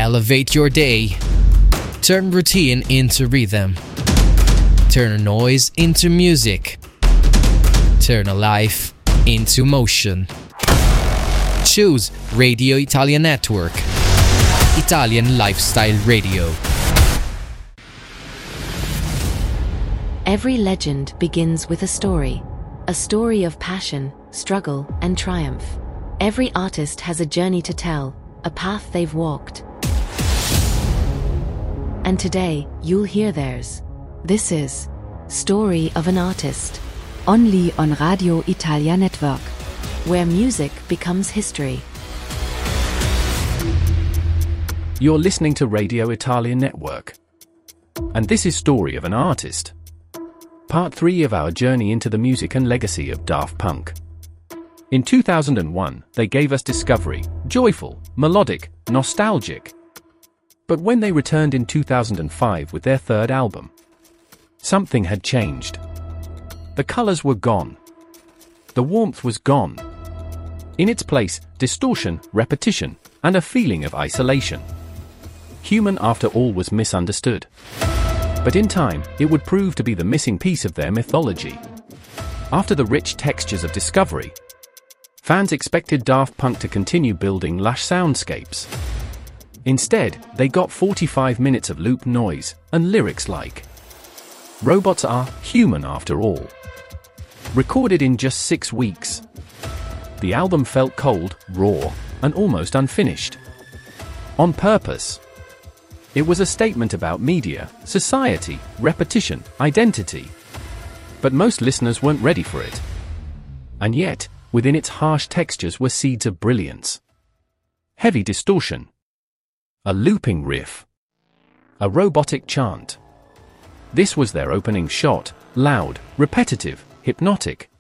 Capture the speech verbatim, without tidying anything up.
Elevate your day. Turn routine into rhythm. Turn noise into music. Turn a life into motion. Choose Radio Italia Network. Italian Lifestyle Radio. Every legend begins with a story. A story of passion, struggle, and triumph. Every artist has a journey to tell, a path they've walked. And today, you'll hear theirs. This is Story of an Artist. Only on Radio Italia Network, where music becomes history. You're listening to Radio Italia Network. And this is Story of an Artist. Part three of our journey into the music and legacy of Daft Punk. In two thousand one, they gave us Discovery, joyful, melodic, nostalgic. But when they returned in two thousand five with their third album, something had changed. The colors were gone. The warmth was gone. In its place, distortion, repetition, and a feeling of isolation. Human After All was misunderstood. But in time, it would prove to be the missing piece of their mythology. After the rich textures of Discovery, fans expected Daft Punk to continue building lush soundscapes. Instead, they got forty-five minutes of loop noise, and lyrics like "Robots are human after all." Recorded in just six weeks. The album felt cold, raw, and almost unfinished. On purpose. It was a statement about media, society, repetition, identity. But most listeners weren't ready for it. And yet, within its harsh textures were seeds of brilliance. Heavy distortion. A looping riff. A robotic chant. This was their opening shot, loud, repetitive, hypnotic,